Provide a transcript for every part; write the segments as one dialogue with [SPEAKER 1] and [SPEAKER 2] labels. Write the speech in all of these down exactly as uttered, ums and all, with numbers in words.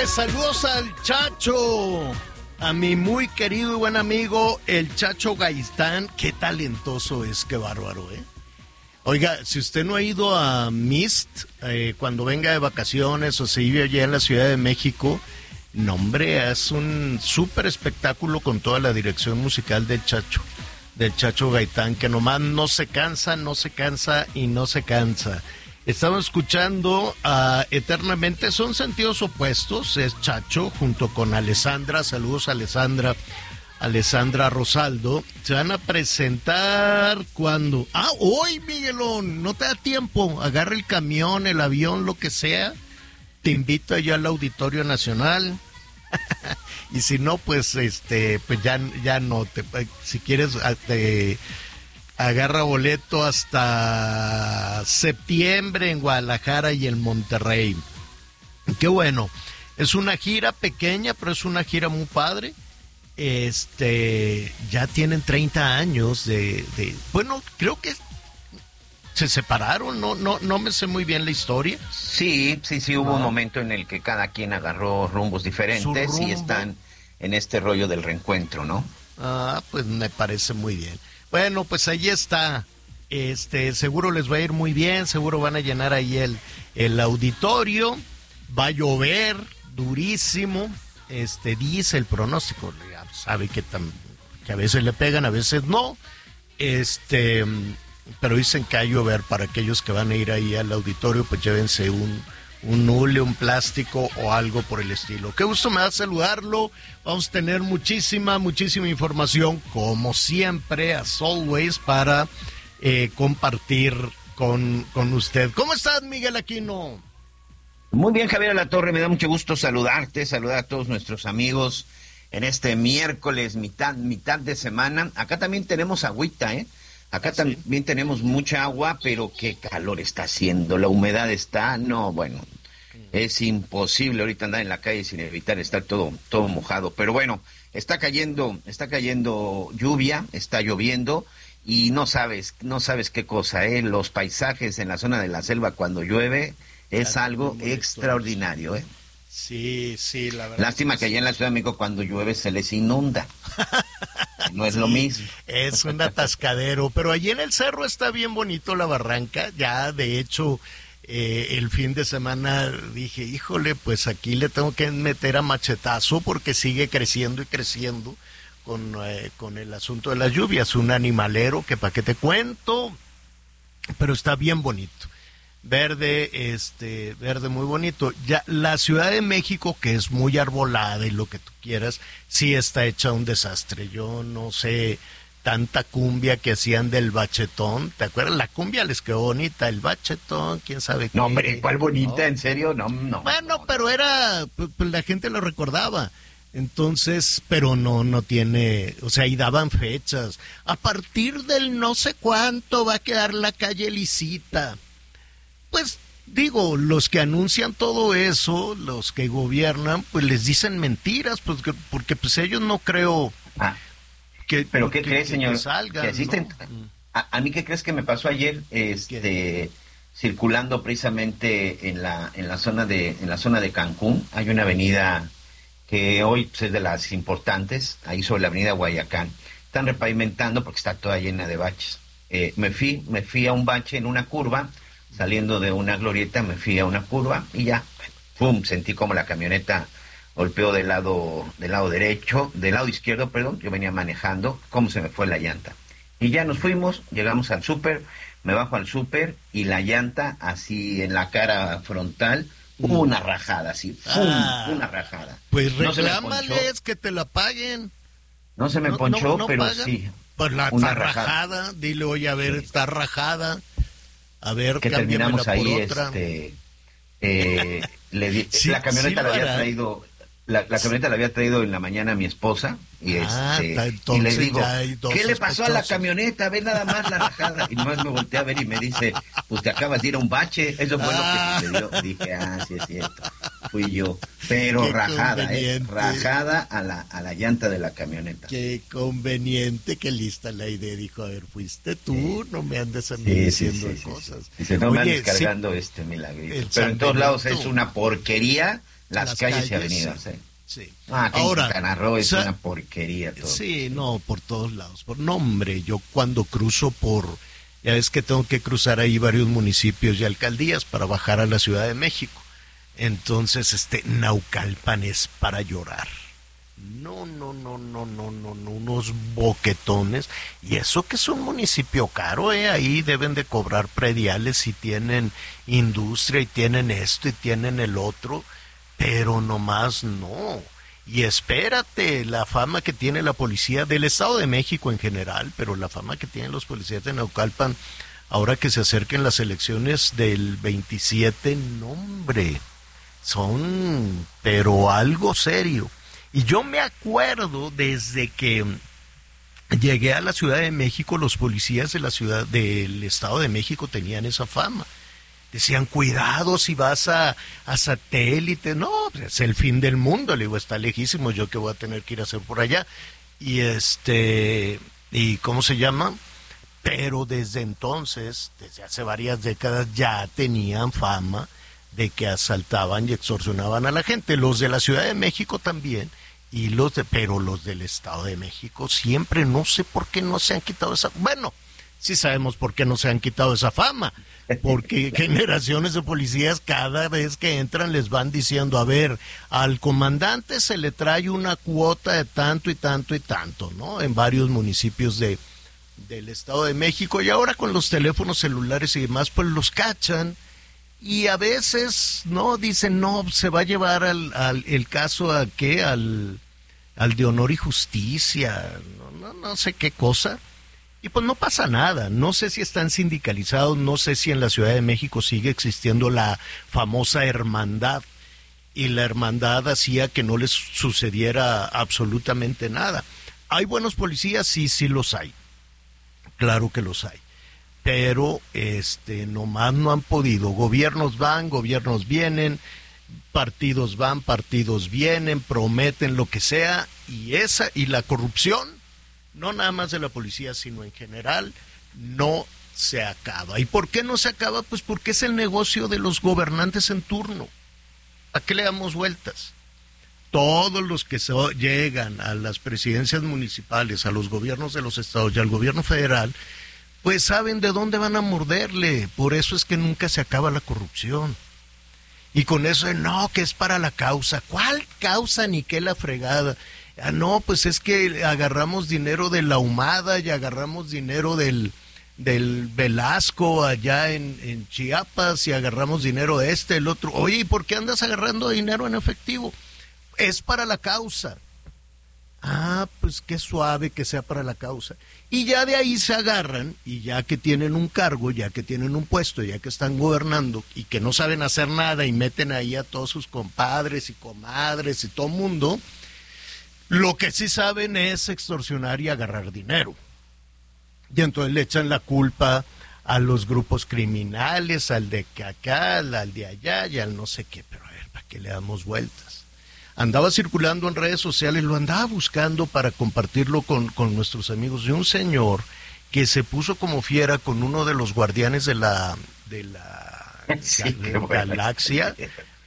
[SPEAKER 1] pues saludos al Chacho, a mi muy querido y buen amigo, el Chacho Gaitán. Qué talentoso es, qué bárbaro, ¿eh? Oiga, si usted no ha ido a Mist, eh, cuando venga de vacaciones o se vive allá en la Ciudad de México, no, hombre, es un súper espectáculo con toda la dirección musical del Chacho, del Chacho Gaitán, que nomás no se cansa, no se cansa y no se cansa. Estamos escuchando a Eternamente, son sentidos opuestos, es Chacho junto con Alessandra, saludos a Alessandra, Alessandra Rosaldo, se van a presentar cuando, ah, hoy Miguelón, no te da tiempo, agarra el camión, el avión, lo que sea, te invito allá al Auditorio Nacional, y si no, pues este, pues ya, ya no, te, si quieres, te... agarra boleto hasta septiembre en Guadalajara y en Monterrey. Qué bueno. Es una gira pequeña, pero es una gira muy padre. Este, ya tienen treinta años de, de bueno, creo que se separaron, no, no, no me sé muy bien la historia.
[SPEAKER 2] Sí, sí, sí, hubo ah. un momento en el que cada quien agarró rumbos diferentes rumbo. y están en este rollo del reencuentro, ¿no?
[SPEAKER 1] Ah, pues me parece muy bien. Bueno, pues ahí está, este, seguro les va a ir muy bien, seguro van a llenar ahí el, el auditorio, va a llover durísimo, este, dice el pronóstico, ya sabe que, tan, que a veces le pegan, a veces no, este, pero dicen que va a llover. Para aquellos que van a ir ahí al auditorio, pues llévense un, un hule, un plástico o algo por el estilo. Qué gusto me da saludarlo. Vamos a tener muchísima, muchísima información, como siempre, as always, para eh, compartir con, con usted. ¿Cómo estás, Miguel Aquino?
[SPEAKER 2] Muy bien, Javier Alatorre, me da mucho gusto saludarte, saludar a todos nuestros amigos en este miércoles, mitad, mitad de semana. Acá también tenemos agüita, ¿eh? Acá ¿Sí? también tenemos mucha agua, pero qué calor está haciendo, la humedad está, no, bueno, es imposible ahorita andar en la calle sin evitar estar todo, todo mojado, pero bueno, está cayendo, está cayendo lluvia, está lloviendo, y no sabes, no sabes qué cosa, ¿eh? Los paisajes en la zona de la selva cuando llueve es algo extraordinario, ¿eh?
[SPEAKER 1] Sí, sí, la verdad.
[SPEAKER 2] Lástima que allá en la Ciudad de México cuando llueve se les inunda. No es sí, lo mismo.
[SPEAKER 1] Es un atascadero, pero allí en el cerro está bien bonito la barranca. Ya, de hecho, eh, el fin de semana dije, híjole, pues aquí le tengo que meter a machetazo porque sigue creciendo y creciendo con, eh, con el asunto de las lluvias. Un animalero que para qué te cuento, pero está bien bonito. Verde, este, verde muy bonito. Ya la Ciudad de México, que es muy arbolada y lo que tú quieras, sí está hecha un desastre. Yo no sé, tanta cumbia que hacían del bachetón, ¿te acuerdas? La cumbia les quedó bonita, el bachetón, quién sabe qué.
[SPEAKER 2] No, hombre, ¿cuál bonita? ¿No? ¿En serio? No, no.
[SPEAKER 1] Bueno,
[SPEAKER 2] no,
[SPEAKER 1] pero
[SPEAKER 2] no.
[SPEAKER 1] era, pues, pues la gente lo recordaba. Entonces, pero no, no tiene, o sea, y daban fechas. A partir del no sé cuánto va a quedar la calle lisita. Pues digo, los que anuncian todo eso, los que gobiernan, pues les dicen mentiras, pues que, porque pues ellos no creo
[SPEAKER 2] ah,
[SPEAKER 1] que
[SPEAKER 2] pero qué
[SPEAKER 1] que,
[SPEAKER 2] crees,
[SPEAKER 1] que,
[SPEAKER 2] señor,
[SPEAKER 1] que salgan,
[SPEAKER 2] que existen,
[SPEAKER 1] ¿no?
[SPEAKER 2] a, a mí qué crees que me pasó ayer, este, ¿Qué? circulando precisamente en la en la zona de en la zona de Cancún. Hay una avenida que hoy pues, es de las importantes, ahí sobre la avenida Guayacán. Están repavimentando porque está toda llena de baches. Eh, me fui me fui a un bache en una curva. Saliendo de una glorieta me fui a una curva y ya, pum, sentí como la camioneta golpeó del lado del lado derecho, del lado izquierdo, perdón, yo venía manejando, cómo se me fue la llanta. Y ya nos fuimos, llegamos al súper, me bajo al súper y la llanta así en la cara frontal, mm. una rajada así, ¡pum! Ah, una rajada.
[SPEAKER 1] Pues reclámales no que te la paguen.
[SPEAKER 2] No se me no, ponchó, no, no pero pagan. Sí.
[SPEAKER 1] Pues la una rajada. rajada, dile, oye, a ver, sí. está rajada. A ver,
[SPEAKER 2] que terminamos ahí,
[SPEAKER 1] por otra.
[SPEAKER 2] este, eh, le di, sí, la camioneta sí, la había traído, la, la camioneta la había traído en la mañana a mi esposa y
[SPEAKER 1] ah,
[SPEAKER 2] este, y le digo, ¿qué le pasó a la camioneta? Ve nada más la rajada. Y nomás me volteé a ver y me dice, pues te acabas de ir a un bache. Eso fue ah. lo que sucedió. Dije, ah, sí es cierto, fui yo. Pero Qué rajada, eh, rajada a la, a la llanta de la camioneta.
[SPEAKER 1] Qué conveniente, qué lista la idea. Dijo, a ver, fuiste tú, sí. no me andes a mí sí, diciendo sí, sí, cosas.
[SPEAKER 2] Sí, sí. Dice, no Oye, me andes cargando sí, este milagrito. Pero en todos lados es una porquería las,
[SPEAKER 1] las
[SPEAKER 2] calles,
[SPEAKER 1] calles
[SPEAKER 2] y avenidas.
[SPEAKER 1] sí.
[SPEAKER 2] ¿eh?
[SPEAKER 1] Sí.
[SPEAKER 2] Ah, que
[SPEAKER 1] Ahora,
[SPEAKER 2] en Quintana Roo es
[SPEAKER 1] o sea,
[SPEAKER 2] una porquería todo.
[SPEAKER 1] Sí, no, por todos lados. Por nombre, yo cuando cruzo por, ya ves que tengo que cruzar ahí varios municipios y alcaldías para bajar a la Ciudad de México. Entonces, este, Naucalpan es para llorar. No, no, no, no, no, no, no, unos boquetones. Y eso que es un municipio caro, ¿eh? Ahí deben de cobrar prediales y tienen industria y tienen esto y tienen el otro, pero nomás no. Y espérate, la fama que tiene la policía del Estado de México en general, pero la fama que tienen los policías de Naucalpan, ahora que se acerquen las elecciones del veintisiete, no hombre, son, pero algo serio. Y yo me acuerdo desde que llegué a la Ciudad de México, los policías de la ciudad, del Estado de México tenían esa fama. Decían, cuidado si vas a, a satélite. No, pues es el fin del mundo. Le digo, está lejísimo, yo que voy a tener que ir a hacer por allá. Y este, ¿y cómo se llama? Pero desde entonces, desde hace varias décadas, ya tenían fama de que asaltaban y extorsionaban a la gente. Los de la Ciudad de México también, y los de, pero los del Estado de México siempre, no sé por qué no se han quitado esa, bueno, sí sabemos por qué no se han quitado esa fama, porque generaciones de policías cada vez que entran les van diciendo, a ver, al comandante se le trae una cuota de tanto y tanto y tanto, ¿no? En varios municipios de del Estado de México, y ahora con los teléfonos celulares y demás, pues los cachan, y a veces, ¿no? Dicen, no, se va a llevar al, al el caso a qué, al, al de honor y justicia, no, no, no sé qué cosa. Y pues no pasa nada, no sé si están sindicalizados, no sé si en la Ciudad de México sigue existiendo la famosa hermandad, y la hermandad hacía que no les sucediera absolutamente nada. ¿Hay buenos policías? Sí, sí los hay, claro que los hay, pero este, nomás no han podido, gobiernos van, gobiernos vienen, partidos van, partidos vienen, prometen lo que sea, y esa, y la corrupción, no nada más de la policía, sino en general, no se acaba. ¿Y por qué no se acaba? Pues porque es el negocio de los gobernantes en turno. ¿A qué le damos vueltas? Todos los que so- llegan a las presidencias municipales, a los gobiernos de los estados y al gobierno federal, pues saben de dónde van a morderle. Por eso es que nunca se acaba la corrupción. Y con eso, no, que es para la causa. ¿Cuál causa ni qué la fregada? Ah, no, pues es que agarramos dinero de la Ahumada y agarramos dinero del, del Velasco allá en, en Chiapas y agarramos dinero de este, el otro. Oye, ¿y por qué andas agarrando dinero en efectivo? Es para la causa. Ah, pues qué suave que sea para la causa. Y ya de ahí se agarran, y ya que tienen un cargo, ya que tienen un puesto, ya que están gobernando y que no saben hacer nada y meten ahí a todos sus compadres y comadres y todo mundo, lo que sí saben es extorsionar y agarrar dinero. Y entonces le echan la culpa a los grupos criminales, al de acá, al de allá y al no sé qué. Pero a ver, ¿para qué le damos vueltas? Andaba circulando en redes sociales, lo andaba buscando para compartirlo con, con nuestros amigos, de un señor que se puso como fiera con uno de los guardianes de la, de la
[SPEAKER 2] sí,
[SPEAKER 1] gal- galaxia.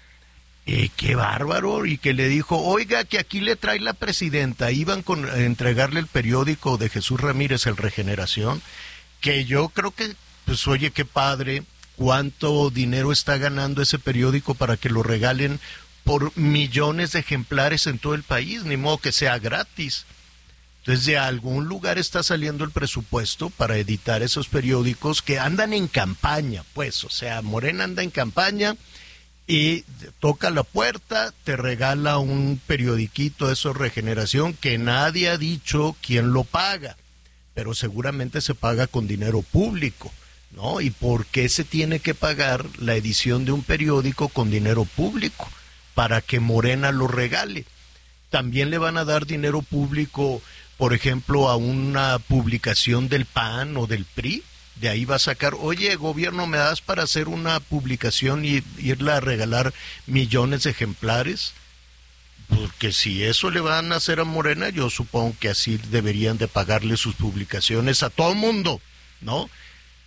[SPEAKER 1] Eh, qué bárbaro, y que le dijo, oiga, que aquí le trae la presidenta, iban con, a entregarle el periódico de Jesús Ramírez, El Regeneración, que yo creo que, pues oye, qué padre, cuánto dinero está ganando ese periódico para que lo regalen por millones de ejemplares en todo el país, ni modo que sea gratis. Entonces de algún lugar está saliendo el presupuesto para editar esos periódicos que andan en campaña, pues, o sea, Morena anda en campaña, y toca la puerta, te regala un periodiquito de eso, Regeneración, que nadie ha dicho quién lo paga, pero seguramente se paga con dinero público, ¿no? ¿Y por qué se tiene que pagar la edición de un periódico con dinero público? Para que Morena lo regale. También le van a dar dinero público, por ejemplo, a una publicación del P A N o del P R I. De ahí va a sacar, oye, gobierno, ¿me das para hacer una publicación y irla a regalar millones de ejemplares? Porque si eso le van a hacer a Morena, yo supongo que así deberían de pagarle sus publicaciones a todo el mundo, ¿no?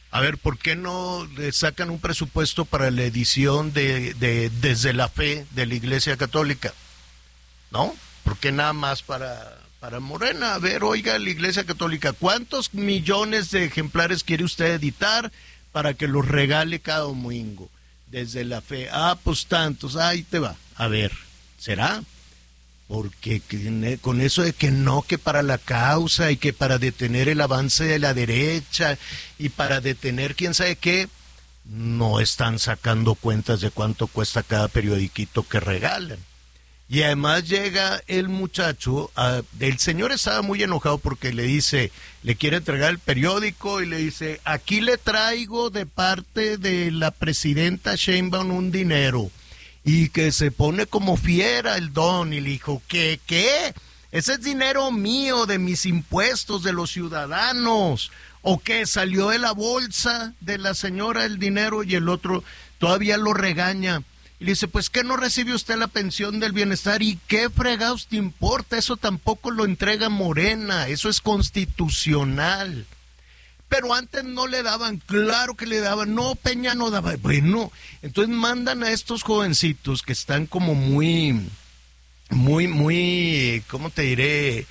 [SPEAKER 1] A ver, ¿por qué no le sacan un presupuesto para la edición de, de Desde la Fe de la Iglesia Católica? ¿No? ¿Por qué nada más para, para Morena? A ver, oiga, la Iglesia Católica, ¿cuántos millones de ejemplares quiere usted editar para que los regale cada domingo? Desde la Fe. Ah, pues tantos, ahí te va. A ver, ¿será? Porque con eso de que no, que para la causa y que para detener el avance de la derecha y para detener quién sabe qué, no están sacando cuentas de cuánto cuesta cada periodiquito que regalan. Y además llega el muchacho, a, el señor estaba muy enojado porque le dice, le quiere entregar el periódico y le dice, aquí le traigo de parte de la presidenta Sheinbaum un dinero. Y que se pone como fiera el don y le dijo, ¿qué, qué? Ese es dinero mío, de mis impuestos, de los ciudadanos. ¿O qué? ¿Salió de la bolsa de la señora el dinero? Y el otro todavía lo regaña. Y le dice, pues ¿qué no recibe usted la pensión del bienestar? ¿Y qué fregados te importa? Eso tampoco lo entrega Morena, eso es constitucional. Pero antes no le daban, claro que le daban, no, Peña no daba, bueno, entonces mandan a estos jovencitos que están como muy, muy, muy, ¿cómo te diré?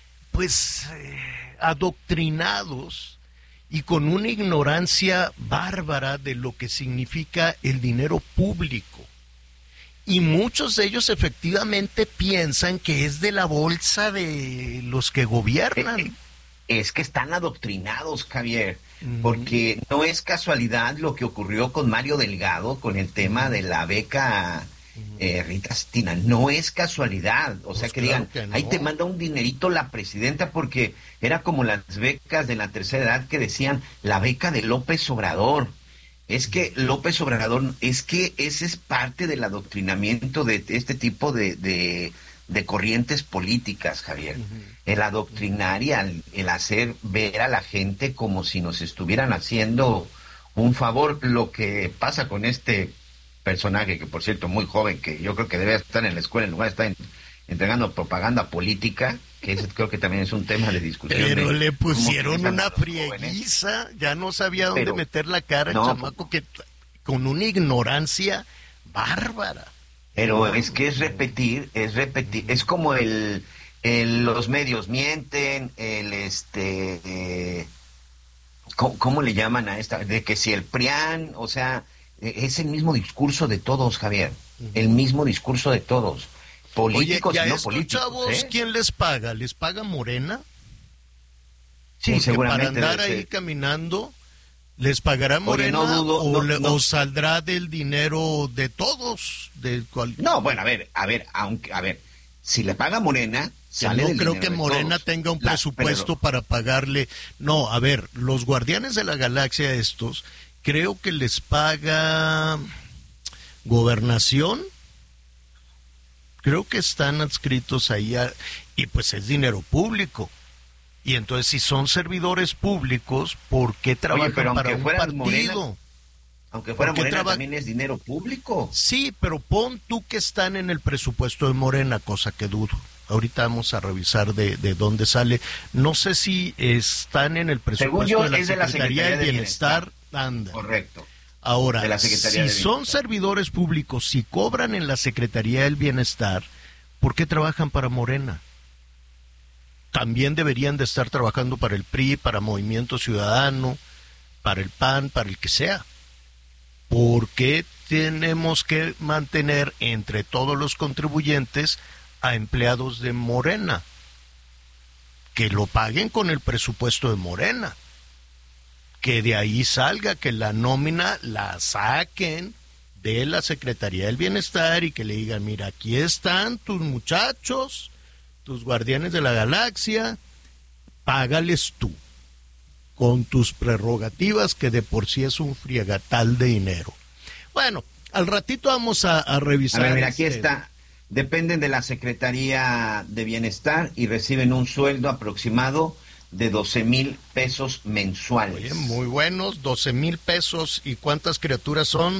[SPEAKER 1] Pues eh, adoctrinados y con una ignorancia bárbara de lo que significa el dinero público. Y muchos de ellos efectivamente piensan que es de la bolsa de los que gobiernan.
[SPEAKER 2] Es que están adoctrinados, Javier, porque no es casualidad lo que ocurrió con Mario Delgado con el tema de la beca eh, Rita Stina. No es casualidad, o sea, pues que claro digan, que no. Ahí te manda un dinerito la presidenta, porque era como las becas de la tercera edad que decían la beca de López Obrador. Es que López Obrador, es que ese es parte del adoctrinamiento de este tipo de... de de corrientes políticas, Javier. Uh-huh. El adoctrinar y el, el hacer ver a la gente como si nos estuvieran haciendo un favor. Lo que pasa con este personaje, que por cierto muy joven, que yo creo que debe estar en la escuela en lugar de estar en, entregando propaganda política, que ese creo que también es un tema de discusión.
[SPEAKER 1] Pero
[SPEAKER 2] de,
[SPEAKER 1] le pusieron una frieguiza, ya no sabía dónde Pero, meter la cara el no, chamaco, que con una ignorancia bárbara.
[SPEAKER 2] Pero es que es repetir, es repetir, es como el, el los medios mienten, el este, eh, ¿cómo, ¿cómo le llaman a esta? De que si el PRIAN, o sea, es el mismo discurso de todos, Javier, el mismo discurso de todos, políticos
[SPEAKER 1] Oye,
[SPEAKER 2] y no
[SPEAKER 1] estos
[SPEAKER 2] políticos.
[SPEAKER 1] Chavos, ¿eh? ¿Quién les paga? ¿Les paga Morena?
[SPEAKER 2] Sí,
[SPEAKER 1] Porque
[SPEAKER 2] seguramente.
[SPEAKER 1] para andar ahí ser. caminando, ¿les pagará Morena? Oye, no dudo, o, no, le, no. o saldrá del dinero de todos? De cual...
[SPEAKER 2] No, bueno, a ver, a ver, aunque, a ver, si le paga Morena, sale
[SPEAKER 1] no
[SPEAKER 2] del
[SPEAKER 1] creo
[SPEAKER 2] dinero
[SPEAKER 1] que
[SPEAKER 2] de
[SPEAKER 1] Morena
[SPEAKER 2] todos.
[SPEAKER 1] tenga un
[SPEAKER 2] La,
[SPEAKER 1] presupuesto
[SPEAKER 2] pero...
[SPEAKER 1] para pagarle. No, a ver, los Guardianes de la Galaxia estos, creo que les paga Gobernación. Creo que están adscritos ahí a, y pues es dinero público. Y entonces, si son servidores públicos, ¿por qué trabajan
[SPEAKER 2] Oye,
[SPEAKER 1] para un partido?
[SPEAKER 2] Morena, aunque fuera Morena, traba... también es dinero público.
[SPEAKER 1] Sí, pero pon tú que están en el presupuesto de Morena, cosa que dudo. Ahorita vamos a revisar de, de dónde sale. No sé si están en el presupuesto
[SPEAKER 2] yo,
[SPEAKER 1] de, la
[SPEAKER 2] es de la
[SPEAKER 1] Secretaría
[SPEAKER 2] Secretaría
[SPEAKER 1] del
[SPEAKER 2] de
[SPEAKER 1] Bienestar.
[SPEAKER 2] Bienestar.
[SPEAKER 1] Anda.
[SPEAKER 2] Correcto.
[SPEAKER 1] Ahora, si son servidores públicos, si cobran en la Secretaría del Bienestar, ¿por qué trabajan para Morena? También deberían de estar trabajando para el P R I, para Movimiento Ciudadano, para el P A N, para el que sea. ¿Por qué tenemos que mantener entre todos los contribuyentes a empleados de Morena? Que lo paguen con el presupuesto de Morena. Que de ahí salga, que la nómina la saquen de la Secretaría del Bienestar y que le digan, mira, aquí están tus muchachos, tus guardianes de la galaxia, págales tú, con tus prerrogativas, que de por sí es un friegatal de dinero. Bueno, al ratito vamos a, a revisar.
[SPEAKER 2] A ver, mira, aquí
[SPEAKER 1] este...
[SPEAKER 2] está. Dependen de la Secretaría de Bienestar y reciben un sueldo aproximado de doce mil pesos mensuales.
[SPEAKER 1] Oye, muy buenos, doce mil pesos. ¿Y cuántas criaturas son?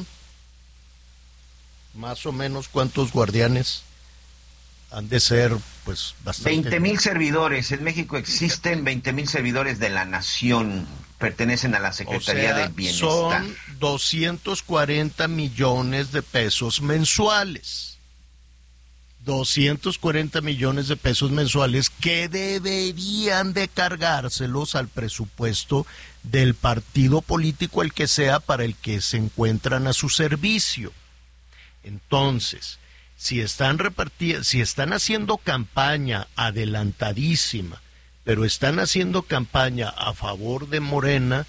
[SPEAKER 1] Más o menos, ¿cuántos guardianes? Han de ser, pues, bastante.
[SPEAKER 2] veinte mil servidores. En México existen veinte mil servidores de la nación. pertenecen a la Secretaría
[SPEAKER 1] o sea,
[SPEAKER 2] del Bienestar.
[SPEAKER 1] Son doscientos cuarenta millones de pesos mensuales. doscientos cuarenta millones de pesos mensuales que deberían de cargárselos al presupuesto del partido político, el que sea, para el que se encuentran a su servicio. Entonces, si están repartiendo, si están haciendo campaña adelantadísima, pero están haciendo campaña a favor de Morena,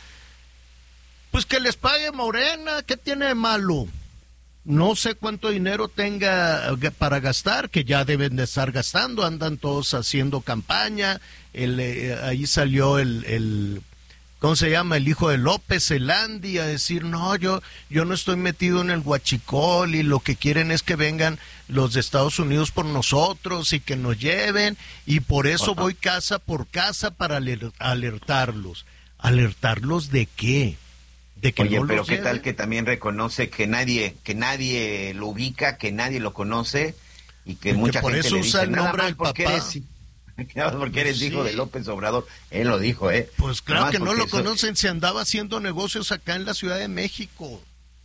[SPEAKER 1] pues que les pague Morena, ¿qué tiene de malo? No sé cuánto dinero tenga para gastar, que ya deben de estar gastando, andan todos haciendo campaña, el, eh, ahí salió el, el, ¿cómo se llama? El hijo de López, el Andy, a decir, no, yo, yo no estoy metido en el huachicol y lo que quieren es que vengan los de Estados Unidos por nosotros y que nos lleven, y por eso voy casa por casa para alertarlos. ¿Alertarlos de qué? De que
[SPEAKER 2] Oye,
[SPEAKER 1] no
[SPEAKER 2] pero
[SPEAKER 1] los
[SPEAKER 2] qué
[SPEAKER 1] lleven.
[SPEAKER 2] tal que también reconoce que nadie, que nadie lo ubica, que nadie lo conoce y que,
[SPEAKER 1] y
[SPEAKER 2] mucha
[SPEAKER 1] que por
[SPEAKER 2] gente
[SPEAKER 1] eso
[SPEAKER 2] le
[SPEAKER 1] usa
[SPEAKER 2] dice,
[SPEAKER 1] el
[SPEAKER 2] nada
[SPEAKER 1] nombre
[SPEAKER 2] más
[SPEAKER 1] del
[SPEAKER 2] porque
[SPEAKER 1] papá.
[SPEAKER 2] eres, nada más porque eres
[SPEAKER 1] Sí.
[SPEAKER 2] hijo de López Obrador. Él lo dijo, ¿eh?
[SPEAKER 1] Pues claro
[SPEAKER 2] Nada
[SPEAKER 1] que
[SPEAKER 2] más
[SPEAKER 1] no lo
[SPEAKER 2] porque eso-
[SPEAKER 1] conocen, se andaba haciendo negocios acá en la Ciudad de México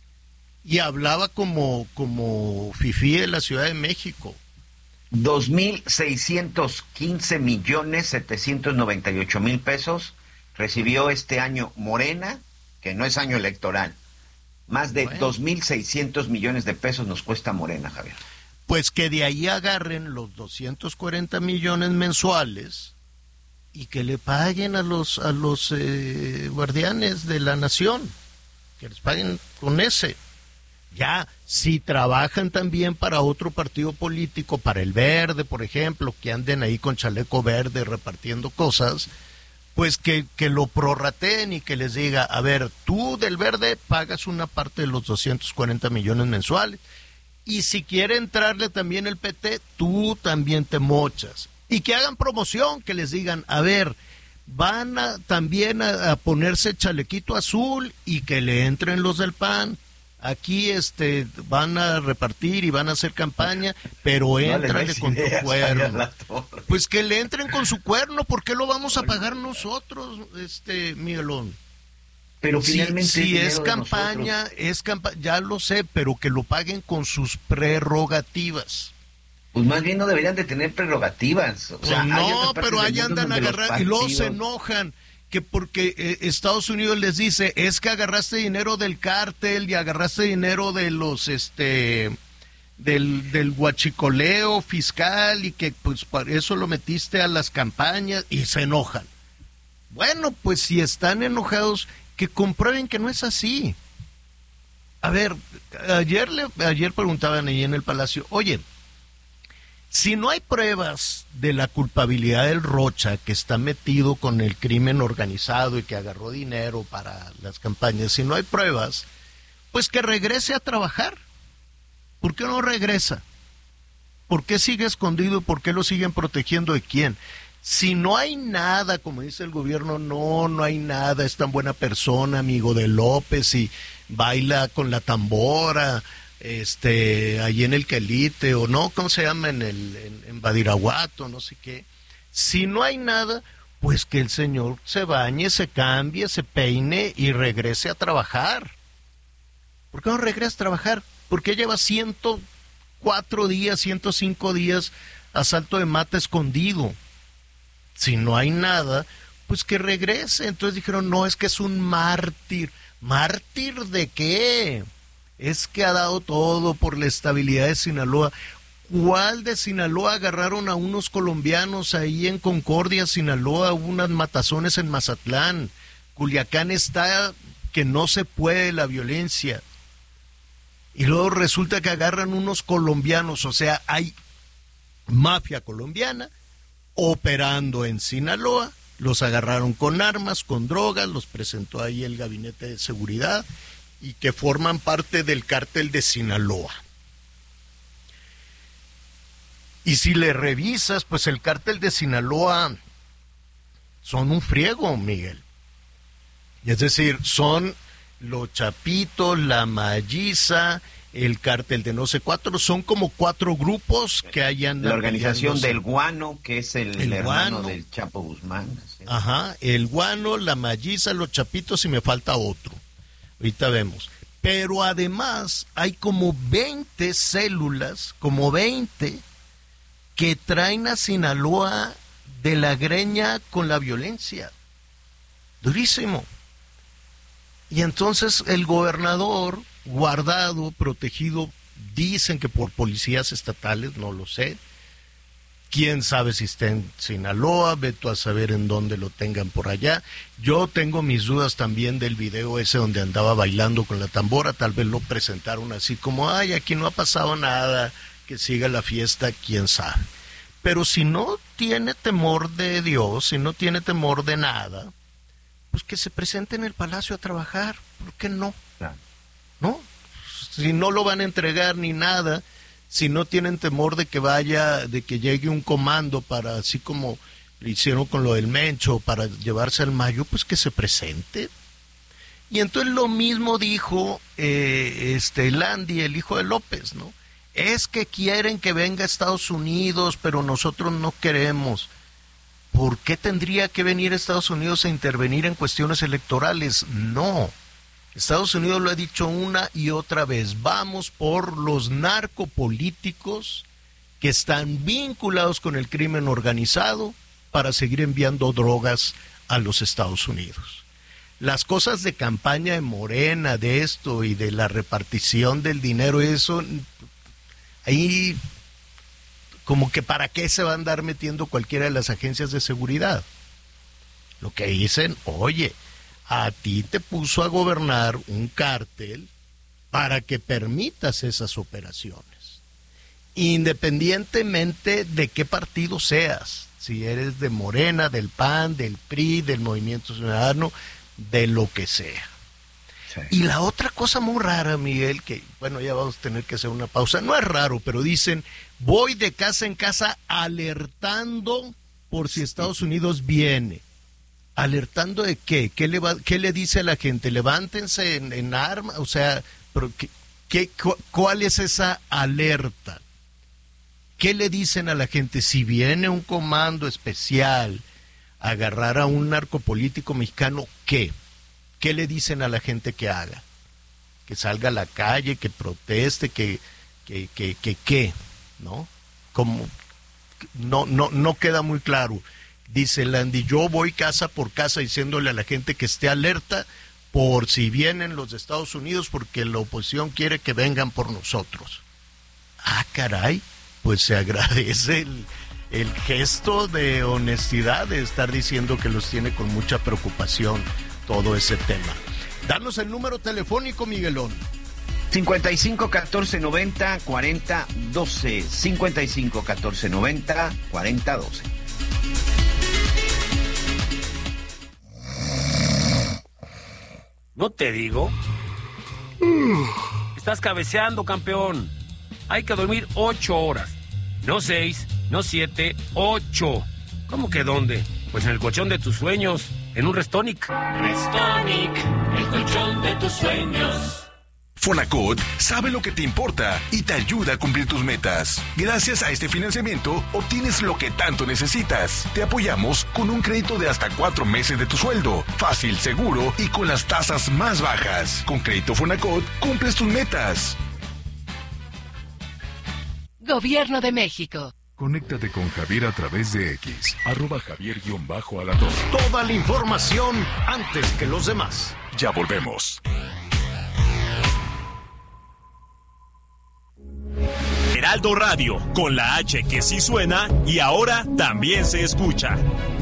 [SPEAKER 1] y hablaba como, como fifí de la Ciudad de México.
[SPEAKER 2] dos mil seiscientos quince millones setecientos noventa y ocho mil pesos recibió este año Morena, que no es año electoral. Más de
[SPEAKER 1] Bueno.
[SPEAKER 2] dos mil seiscientos millones de pesos nos cuesta Morena, Javier.
[SPEAKER 1] Pues que de ahí agarren los doscientos cuarenta millones mensuales y que le paguen a los a los eh, guardianes de la nación, que les paguen con ese. Ya, si trabajan también para otro partido político, para el Verde, por ejemplo, que anden ahí con chaleco verde repartiendo cosas, pues que, que lo prorrateen y que les diga, a ver, tú del Verde pagas una parte de los doscientos cuarenta millones mensuales, y si quiere entrarle también el P T, tú también te mochas. Y que hagan promoción, que les digan, a ver, van a, también a, a ponerse chalequito azul y que le entren los del P A N. Aquí este van a repartir y van a hacer campaña, pero éntrale con tu cuerno. Pues que le entren con su cuerno, ¿por qué lo vamos a pagar nosotros, este Miguelón?
[SPEAKER 2] Pero
[SPEAKER 1] Si,
[SPEAKER 2] finalmente
[SPEAKER 1] si
[SPEAKER 2] es
[SPEAKER 1] es campaña, es campaña, ya lo sé, pero que lo paguen con sus prerrogativas.
[SPEAKER 2] Pues más bien no deberían de tener prerrogativas. O sea,
[SPEAKER 1] Pues
[SPEAKER 2] hay
[SPEAKER 1] no,
[SPEAKER 2] otras partes
[SPEAKER 1] pero
[SPEAKER 2] del
[SPEAKER 1] ahí
[SPEAKER 2] mundo
[SPEAKER 1] andan
[SPEAKER 2] donde los
[SPEAKER 1] agarrando y luego se
[SPEAKER 2] partidos-
[SPEAKER 1] enojan que porque eh, Estados Unidos les dice, es que agarraste dinero del cártel y agarraste dinero de los, este, del, del huachicoleo fiscal y que pues para eso lo metiste a las campañas, y se enojan. Bueno, pues si están enojados, que comprueben que no es así. A ver, ayer, le, ayer preguntaban ahí en el Palacio, oye, si no hay pruebas de la culpabilidad del Rocha, que está metido con el crimen organizado y que agarró dinero para las campañas, si no hay pruebas, pues que regrese a trabajar. ¿Por qué no regresa? ¿Por qué sigue escondido y por qué lo siguen protegiendo de quién? Si no hay nada, como dice el gobierno, no, no hay nada, es tan buena persona, amigo de López, y baila con la tambora, este, ahí en el Quelite, o no, ¿cómo se llama? En el, en, en Badiraguato, no sé qué. Si no hay nada, pues que el señor se bañe, se cambie, se peine y regrese a trabajar. ¿Por qué no regresa a trabajar? ¿Por qué lleva ciento cuatro días, ciento cinco días a Salto de Mata escondido? Si no hay nada, pues que regrese. Entonces dijeron, no, es que es un mártir. ¿Mártir de qué? Es que ha dado todo por la estabilidad de Sinaloa. ¿Cuál de Sinaloa? Agarraron a unos colombianos ahí en Concordia, Sinaloa, unas matazones en Mazatlán. Culiacán está que no se puede la violencia. Y luego resulta que agarran unos colombianos, o sea, hay mafia colombiana operando en Sinaloa, los agarraron con armas, con drogas, los presentó ahí el gabinete de seguridad y que forman parte del cártel de Sinaloa. Y si le revisas, pues el cártel de Sinaloa son un friego, Miguel. Es decir, son los Chapitos, la Malliza, el cártel de no sé cuatro, son como cuatro grupos que hayan...
[SPEAKER 2] La organización del Guano, que es el, el hermano Guano, del Chapo Guzmán. ¿Sí?
[SPEAKER 1] Ajá, el Guano, la Malliza, los Chapitos y me falta otro. Ahorita vemos. Pero además hay como veinte células, como veinte, que traen a Sinaloa de la greña con la violencia. Durísimo. Y entonces el gobernador, guardado, protegido, dicen que por policías estatales, no lo sé. Quién sabe si está en Sinaloa, ve tú a saber en dónde lo tengan por allá. Yo tengo mis dudas también del video ese donde andaba bailando con la tambora, tal vez lo presentaron así como, ay, aquí no ha pasado nada, que siga la fiesta, quién sabe. Pero si no tiene temor de Dios, si no tiene temor de nada, pues que se presente en el palacio a trabajar, ¿por qué no? ¿No? Si no lo van a entregar ni nada, si no tienen temor de que vaya, de que llegue un comando para, así como lo hicieron con lo del Mencho, para llevarse al Mayo, pues que se presente. Y entonces lo mismo dijo eh, este Landy, el hijo de López, ¿no? Es que quieren que venga a Estados Unidos, pero nosotros no queremos. ¿Por qué tendría que venir a Estados Unidos a intervenir en cuestiones electorales? No. Estados Unidos lo ha dicho una y otra vez. Vamos por los narcopolíticos que están vinculados con el crimen organizado para seguir enviando drogas a los Estados Unidos. Las cosas de campaña de Morena, de esto y de la repartición del dinero, eso, ahí... como que para qué se va a andar metiendo cualquiera de las agencias de seguridad. Lo que dicen, oye, a ti te puso a gobernar un cártel para que permitas esas operaciones, independientemente de qué partido seas, si eres de Morena, del P A N, del P R I, del Movimiento Ciudadano, de lo que sea. Sí. Y la otra cosa muy rara, Miguel, que bueno, ya vamos a tener que hacer una pausa, no es raro, pero dicen, voy de casa en casa alertando por si Estados Unidos viene. ¿Alertando de qué? ¿Qué le, va, qué le dice a la gente? Levántense en, en armas, o sea, pero ¿qué, qué, cu, ¿cuál es esa alerta? ¿Qué le dicen a la gente? Si viene un comando especial a agarrar a un narcopolítico mexicano, ¿qué? ¿Qué le dicen a la gente que haga? Que salga a la calle, que proteste, que, que, que, que, ¿qué? ¿No? Como, no, no, no queda muy claro. Dice Landy, yo voy casa por casa diciéndole a la gente que esté alerta por si vienen los de Estados Unidos porque la oposición quiere que vengan por nosotros. Ah, caray, pues se agradece el, el gesto de honestidad de estar diciendo que los tiene con mucha preocupación todo ese tema. Danos el número telefónico, Miguelón.
[SPEAKER 2] cincuenta y cinco, catorce, noventa, cuarenta, doce. cincuenta y cinco, catorce, noventa, cuarenta, doce.
[SPEAKER 3] ¿No te digo? Estás cabeceando, campeón. Hay que dormir ocho horas. No seis, no siete, ocho. ¿Cómo que dónde? Pues en el colchón de tus sueños, en un Restonic.
[SPEAKER 4] Restonic, el colchón de tus sueños.
[SPEAKER 5] Fonacot sabe lo que te importa y te ayuda a cumplir tus metas. Gracias a este financiamiento, obtienes lo que tanto necesitas. Te apoyamos con un crédito de hasta cuatro meses de tu sueldo. Fácil, seguro y con las tasas más bajas. Con Crédito Fonacot, cumples tus metas.
[SPEAKER 6] Gobierno de México.
[SPEAKER 7] Conéctate con Javier a través de X, arroba Javier-Alatorre.
[SPEAKER 1] Toda la información antes que los demás.
[SPEAKER 7] Ya volvemos.
[SPEAKER 8] Heraldo Radio, con la H que sí suena y ahora también se escucha.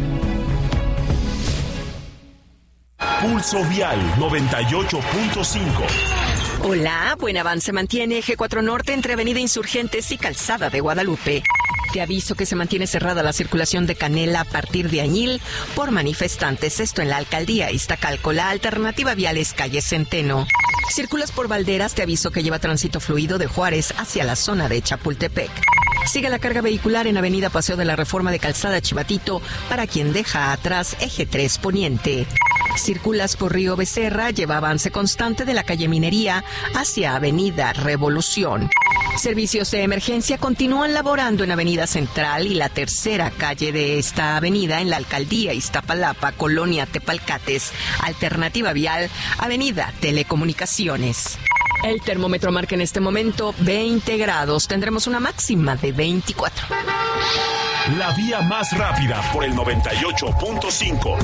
[SPEAKER 8] Pulso Vial noventa y ocho punto cinco.
[SPEAKER 9] Hola, buen avance mantiene Eje cuatro Norte entre Avenida Insurgentes y Calzada de Guadalupe. Te aviso que se mantiene cerrada la circulación de Canela a partir de Añil por manifestantes. Esto en la alcaldía Iztacalco. La alternativa vial es calle Centeno. Circulas por Valderas, te aviso que lleva tránsito fluido de Juárez hacia la zona de Chapultepec. Sigue la carga vehicular en Avenida Paseo de la Reforma de Calzada Chivatito para quien deja atrás Eje tres Poniente. Circulas por Río Becerra, lleva avance constante de la calle Minería hacia Avenida Revolución. Servicios de emergencia continúan laborando en Avenida Central y la tercera calle de esta avenida en la Alcaldía Iztapalapa, Colonia Tepalcates. Alternativa vial, Avenida Telecomunicaciones. El termómetro marca en este momento veinte grados. Tendremos una máxima de veinticuatro.
[SPEAKER 8] La vía más rápida por el noventa y ocho punto cinco.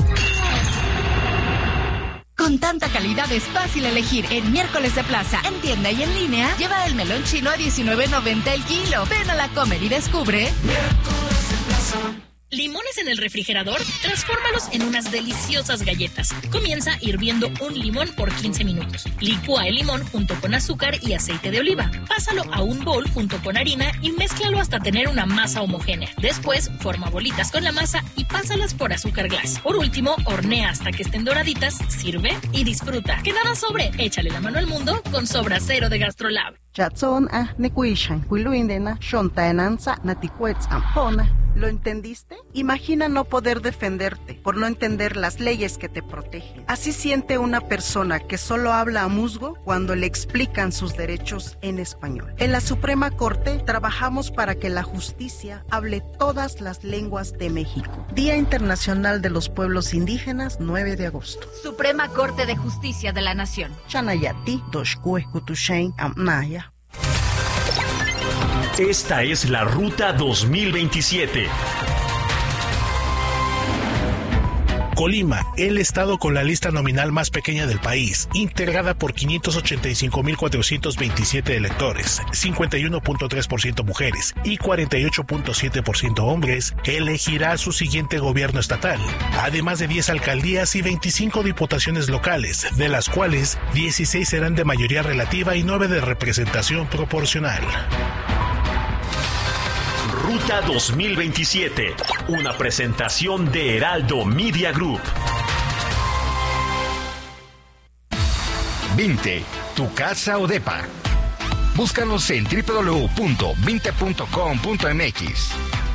[SPEAKER 10] Con tanta calidad es fácil elegir en Miércoles de Plaza. En tienda y en línea, lleva el melón chino a diecinueve noventa el kilo. Ven a la Comer y descubre.
[SPEAKER 11] Miércoles de Plaza. ¿Limones en el refrigerador? Transfórmalos en unas deliciosas galletas. Comienza hirviendo un limón por quince minutos. Licúa el limón junto con azúcar y aceite de oliva. Pásalo a un bowl junto con harina y mézclalo hasta tener una masa homogénea. Después, forma bolitas con la masa y pásalas por azúcar glass. Por último, hornea hasta que estén doraditas, sirve y disfruta. Que nada sobre, échale la mano al mundo con Sobra Cero de Gastrolab.
[SPEAKER 12] ¿Lo entendiste? Imagina no poder defenderte por no entender las leyes que te protegen. Así siente una persona que solo habla a musgo cuando le explican sus derechos en español. En la Suprema Corte trabajamos para que la justicia hable todas las lenguas de México. Día Internacional de los Pueblos Indígenas, nueve de agosto.
[SPEAKER 10] Suprema Corte de Justicia de la Nación.
[SPEAKER 12] Chanayati, Doshkue, Kutushain, Amnaya.
[SPEAKER 8] Esta es la Ruta dos mil veintisiete.
[SPEAKER 13] Colima, el estado con la lista nominal más pequeña del país, integrada por quinientos ochenta y cinco mil cuatrocientos veintisiete electores, cincuenta y uno punto tres por ciento mujeres y cuarenta y ocho punto siete por ciento hombres, elegirá su siguiente gobierno estatal, además de diez alcaldías y veinticinco diputaciones locales, de las cuales dieciséis serán de mayoría relativa y nueve de representación proporcional.
[SPEAKER 8] Ruta dos mil veintisiete, una presentación de Heraldo Media Group.
[SPEAKER 14] Vinte, tu casa o depa. Búscanos en doble u doble u doble u punto vinte punto com punto m x.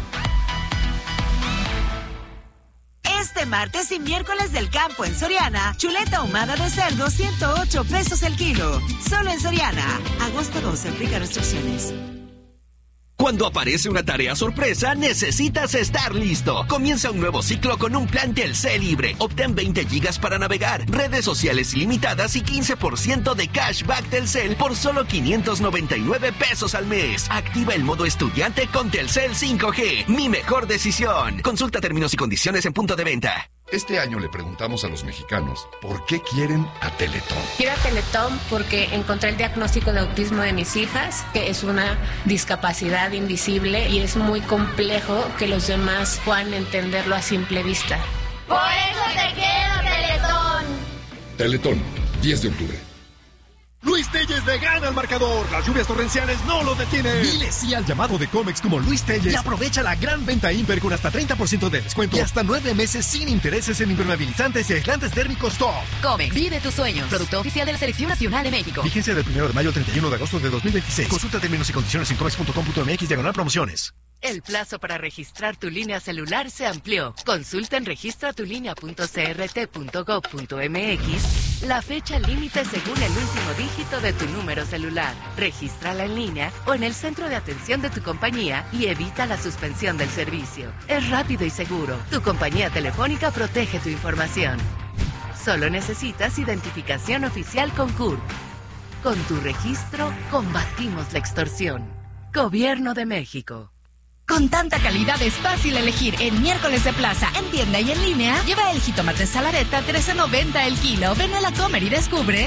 [SPEAKER 15] Este martes y miércoles del campo en Soriana, chuleta ahumada de cerdo ciento ocho pesos el kilo. Solo en Soriana. Agosto doce, aplica restricciones.
[SPEAKER 16] Cuando aparece una tarea sorpresa, necesitas estar listo. Comienza un nuevo ciclo con un plan Telcel libre. Obtén veinte gigas para navegar, redes sociales ilimitadas y quince por ciento de cashback Telcel por solo quinientos noventa y nueve pesos al mes. Activa el modo estudiante con Telcel cinco G. Mi mejor decisión. Consulta términos y condiciones en punto de venta.
[SPEAKER 7] Este año le preguntamos a los mexicanos por qué quieren a Teletón.
[SPEAKER 17] Quiero a Teletón porque encontré el diagnóstico de autismo de mis hijas, que es una discapacidad invisible y es muy complejo que los demás puedan entenderlo a simple vista.
[SPEAKER 18] ¡Por eso te quiero, Teletón!
[SPEAKER 7] Teletón, diez de octubre.
[SPEAKER 19] Luis Telles le gana al marcador. Las lluvias torrenciales no lo detienen. Dile sí al llamado de Comex como Luis Telles y aprovecha la gran venta Imper con hasta treinta por ciento de descuento y hasta nueve meses sin intereses en impermeabilizantes y aislantes térmicos Top.
[SPEAKER 6] Comex, vive tus sueños. Producto oficial de la Selección Nacional de México.
[SPEAKER 19] Vigencia del primero de mayo al treinta y uno de agosto de dos mil veintiséis. Consulta términos y condiciones en comex punto com punto m x diagonal promociones.
[SPEAKER 6] El plazo para registrar tu línea celular se amplió. Consulta en registra tu línea punto c r t punto gob punto m x la fecha límite según el último dígito de tu número celular. Regístrala en línea o en el centro de atención de tu compañía y evita la suspensión del servicio. Es rápido y seguro. Tu compañía telefónica protege tu información. Solo necesitas identificación oficial con C U R P. Con tu registro, combatimos la extorsión. Gobierno de México.
[SPEAKER 10] Con tanta calidad es fácil elegir en Miércoles de Plaza. En tienda y en línea, lleva el jitomate salareta trece noventa el kilo. Ven a la Comer y descubre.